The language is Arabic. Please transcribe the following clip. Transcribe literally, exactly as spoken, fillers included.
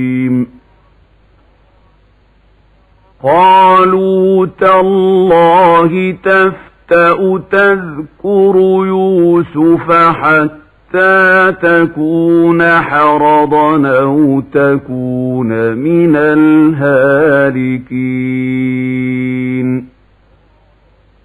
قالوا تالله تفتأ تذكر يوسف حتى تكون حرضا أو تكون من الهالكين.